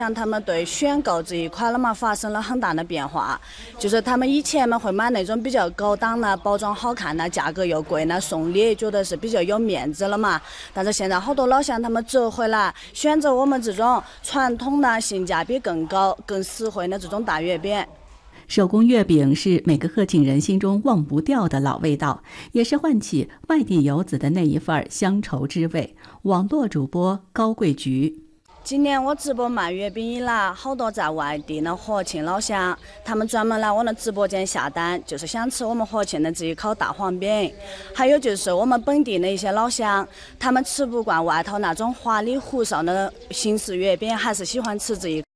像他们对选购这一块了嘛，发生了很大的变化。就是他们以前嘛会买那种比较高档的、包装好看的、价格又贵的送礼，觉得是比较有面子了嘛。但是现在好多老乡他们折回来，选择我们这种传统的、性价比更高、更实惠的这种大月饼。 手工月饼是每个贺庆人心中忘不掉的老味道，也是唤起外地游子的那一份乡愁之味。网络主播高桂菊。 今年我直播卖月饼以来，好多在外地的和庆老乡，他们专门来我的直播间下单，就是想吃我们和庆的这一口大黄饼。还有就是我们本地的一些老乡，他们吃不惯外头那种华丽胡哨的形式月饼，还是喜欢吃这一